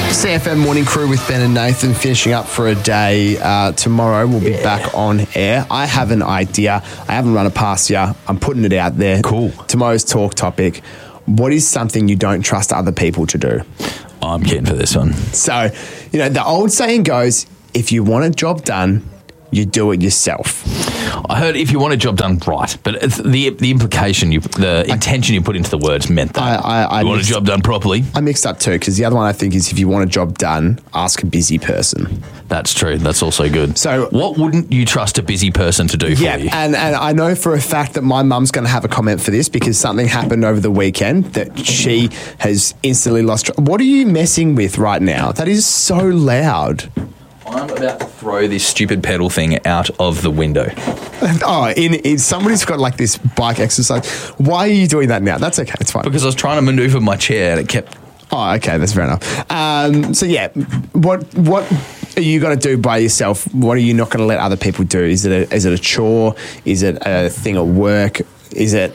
CFM Morning Crew with Ben and Nathan finishing up for a day. Tomorrow we'll be back on air. I have an idea. I haven't run it past you. I'm putting it out there. Cool. Tomorrow's talk topic. What is something you don't trust other people to do? I'm keen for this one. So, the old saying goes, if you want a job done, you do it yourself. I heard if you want a job done right, but it's the implication, the intention you put into the words meant that. I you want a job done properly? I mixed up too, because the other one I think is if you want a job done, ask a busy person. That's true. That's also good. So, what wouldn't you trust a busy person to do for you? Yeah, and I know for a fact that my mum's going to have a comment for this because something happened over the weekend that she has instantly lost. What are you messing with right now? That is so loud. I'm about to throw this stupid pedal thing out of the window. Oh, somebody's got like this bike exercise. Why are you doing that now? That's okay. It's fine. Because I was trying to maneuver my chair and it kept... Oh, okay. That's fair enough. So, yeah, what are you going to do by yourself? What are you not going to let other people do? Is it a chore? Is it a thing at work? Is it,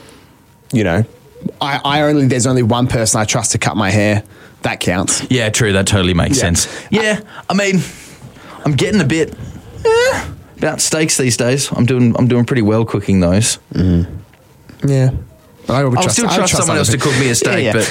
there's only one person I trust to cut my hair. That counts. Yeah, true. That totally makes sense. Yeah, I mean... I'm getting a bit about steaks these days. I'm doing pretty well cooking those. Mm. Yeah. I'll still trust someone else to cook me a steak, but...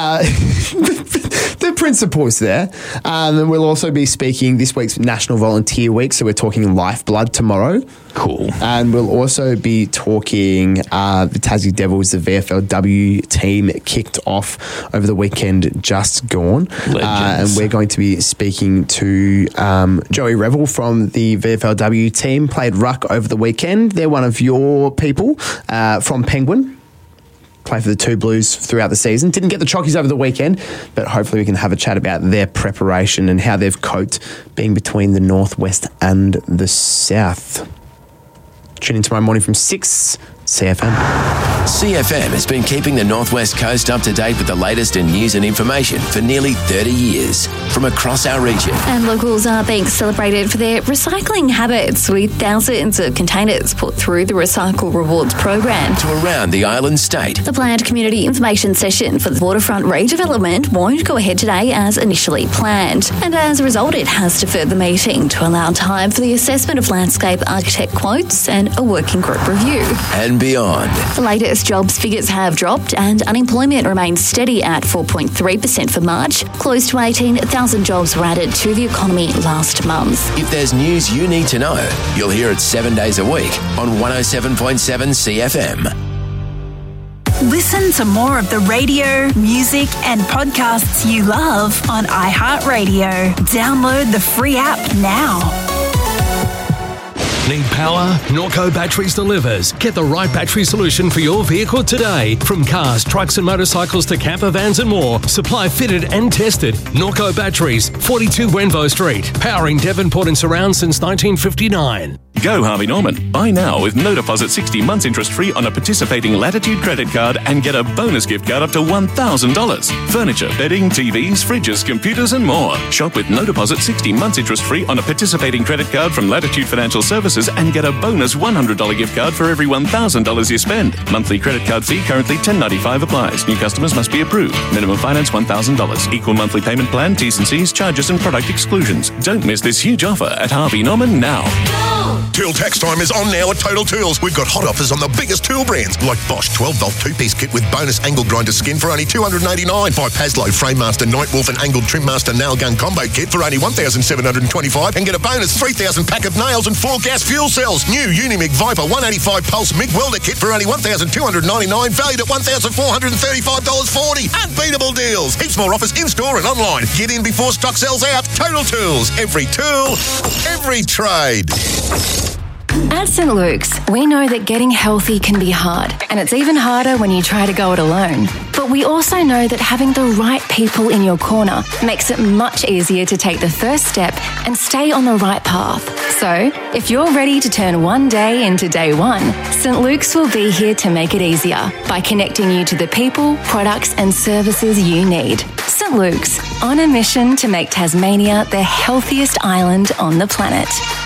the principle's there. And we'll also be speaking this week's National Volunteer Week, so we're talking lifeblood tomorrow. Cool. And we'll also be talking the Tassie Devils, the VFLW team kicked off over the weekend just gone. And we're going to be speaking to Joey Revel from the VFLW team, played ruck over the weekend. They're one of your people from Penguin. Play for the Two Blues throughout the season. Didn't get the chockies over the weekend, but hopefully we can have a chat about their preparation and how they've coped being between the Northwest and the South. Tune in tomorrow morning from 6, CFM. CFM has been keeping the Northwest Coast up to date with the latest in news and information for nearly 30 years from across our region. And locals are being celebrated for their recycling habits with thousands of containers put through the Recycle Rewards program. To around the island state. The planned community information session for the waterfront redevelopment won't go ahead today as initially planned. And as a result, it has deferred the meeting to allow time for the assessment of landscape architect quotes and a working group review. And beyond. The latest jobs figures have dropped and unemployment remains steady at 4.3% for March. Close to 18,000 jobs were added to the economy last month. If there's news you need to know, you'll hear it 7 days a week on 107.7 CFM. Listen to more of the radio, music and podcasts you love on iHeartRadio. Download the free app now. Need power? Norco Batteries delivers. Get the right battery solution for your vehicle today. From cars, trucks and motorcycles to camper vans and more. Supply fitted and tested. Norco Batteries, 42 Grenville Street. Powering Devonport and surround since 1959. Go Harvey Norman. Buy now with no deposit 60 months interest free on a participating Latitude credit card and get a bonus gift card up to $1,000. Furniture, bedding, TVs, fridges, computers and more. Shop with no deposit 60 months interest free on a participating credit card from Latitude Financial Services and get a bonus $100 gift card for every $1,000 you spend. Monthly credit card fee currently $10.95 applies. New customers must be approved. Minimum finance $1,000. Equal monthly payment plan, T's and C's, charges and product exclusions. Don't miss this huge offer at Harvey Norman now. Tool tax time is on now at Total Tools. We've got hot offers on the biggest tool brands like Bosch 12-volt two-piece kit with bonus angle grinder skin for only $289. Buy Paslow Framemaster Nightwolf and angled Trim Master nail gun combo kit for only $1,725 and get a bonus 3,000 pack of nails and 4 gas fuel cells. New Unimig Viper 185 Pulse MIG welder kit for only $1,299, valued at $1,435.40. Unbeatable deals. Heaps more offers in-store and online. Get in before stock sells out. Total Tools. Every tool, every trade. At St. Luke's, we know that getting healthy can be hard, and it's even harder when you try to go it alone. But we also know that having the right people in your corner makes it much easier to take the first step and stay on the right path. So, if you're ready to turn one day into day one, St. Luke's will be here to make it easier by connecting you to the people, products and services you need. St. Luke's, on a mission to make Tasmania the healthiest island on the planet.